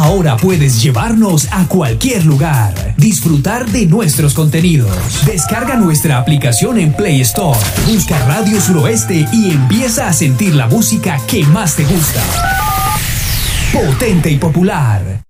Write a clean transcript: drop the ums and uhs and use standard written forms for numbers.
Ahora puedes llevarnos a cualquier lugar, disfrutar de nuestros contenidos. Descarga nuestra aplicación en Play Store, busca Radio Suroeste y empieza a sentir la música que más te gusta. Potente y popular.